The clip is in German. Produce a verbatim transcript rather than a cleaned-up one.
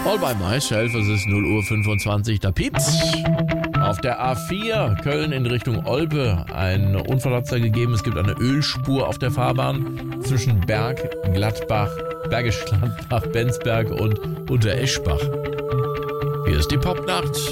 All by myself, es ist null Uhr fünfundzwanzig, da piept's. Auf der A vier Köln in Richtung Olpe ein Unfall hat's da gegeben. Es gibt eine Ölspur auf der Fahrbahn zwischen Berg, Gladbach, Bergisch Gladbach, Bensberg und Untereschbach. Hier ist die Popnacht